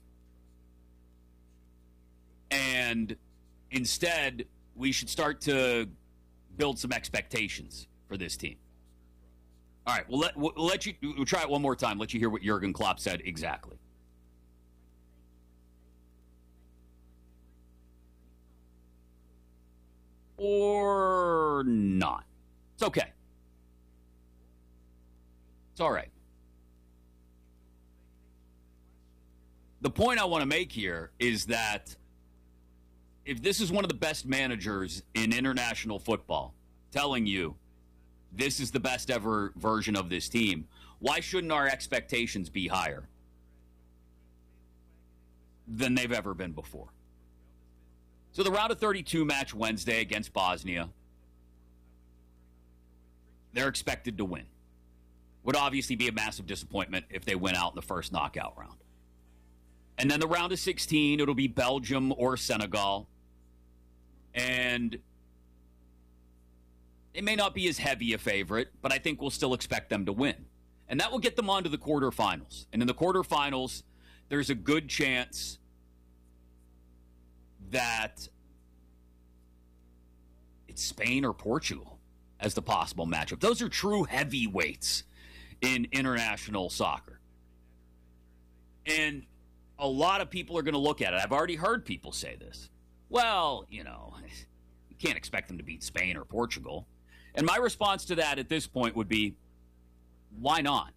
And instead, we should start to build some expectations for this team. All right, we'll let, we'll let you we'll try it one more time. Let you hear what Jurgen Klopp said exactly. Or not. It's okay. It's all right. The point I want to make here is that if this is one of the best managers in international football telling you this is the best ever version of this team, why shouldn't our expectations be higher than they've ever been before? So the round of thirty-two match Wednesday against Bosnia, they're expected to win. Would obviously be a massive disappointment if they went out in the first knockout round. And then the round of sixteen, it'll be Belgium or Senegal. And it may not be as heavy a favorite, but I think we'll still expect them to win. And that will get them onto the quarterfinals. And in the quarterfinals, there's a good chance that it's Spain or Portugal as the possible matchup. Those are true heavyweights in international soccer. And a lot of people are going to look at it. I've already heard people say this. Well, you know, you can't expect them to beat Spain or Portugal. And my response to that at this point would be, why not?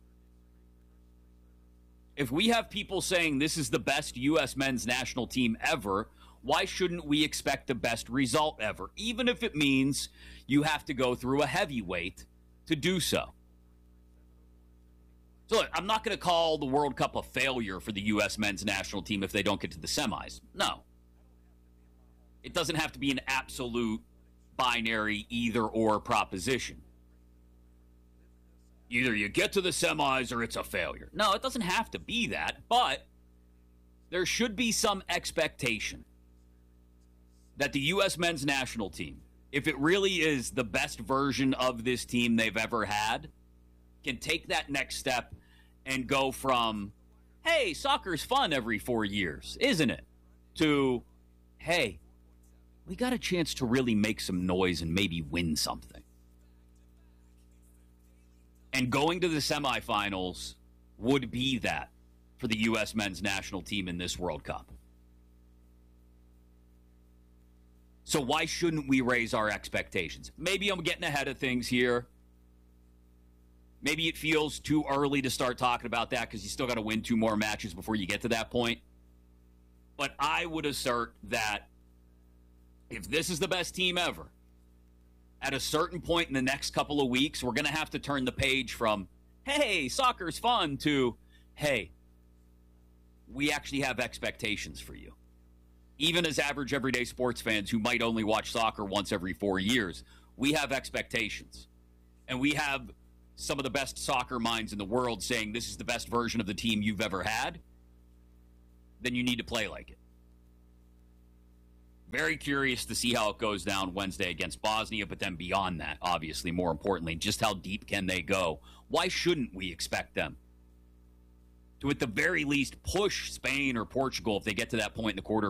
If we have people saying this is the best U S men's national team ever, why shouldn't we expect the best result ever, even if it means you have to go through a heavyweight to do so? So look, I'm not going to call the World Cup a failure for the U S men's national team if they don't get to the semis. No. It doesn't have to be an absolute binary either-or proposition. Either you get to the semis or it's a failure. No, it doesn't have to be that, but there should be some expectation that the U S men's national team, if it really is the best version of this team they've ever had, can take that next step and go from, hey, soccer's fun every four years, isn't it? To, hey, we got a chance to really make some noise and maybe win something. And going to the semifinals would be that for the U S men's national team in this World Cup. So why shouldn't we raise our expectations? Maybe I'm getting ahead of things here. Maybe it feels too early to start talking about that because you still got to win two more matches before you get to that point. But I would assert that if this is the best team ever, at a certain point in the next couple of weeks, we're going to have to turn the page from, hey, soccer's fun, to, hey, we actually have expectations for you. Even as average everyday sports fans who might only watch soccer once every four years, we have expectations. And we have some of the best soccer minds in the world saying this is the best version of the team you've ever had. Then you need to play like it. Very curious to see how it goes down Wednesday against Bosnia, but then beyond that, obviously, more importantly, just how deep can they go? Why shouldn't we expect them to, at the very least, push Spain or Portugal if they get to that point in the quarter